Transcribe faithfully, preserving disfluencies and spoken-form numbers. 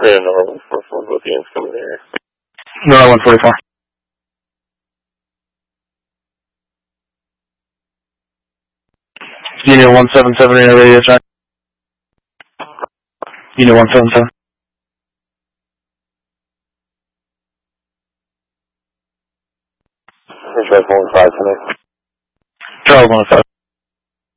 Yeah, no, one forty-four, both units coming there. No, one forty-four. Unit one seven seven, air radio check. Unit one seven seven. Charles one five tonight. Charles one five.